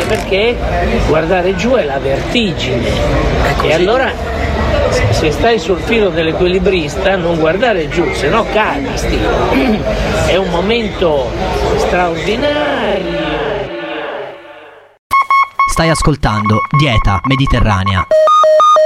perché guardare giù è la vertigine. E allora se stai sul filo dell'equilibrista non guardare giù, se no cadi. È un momento straordinario. Stai ascoltando Dieta Mediterranea.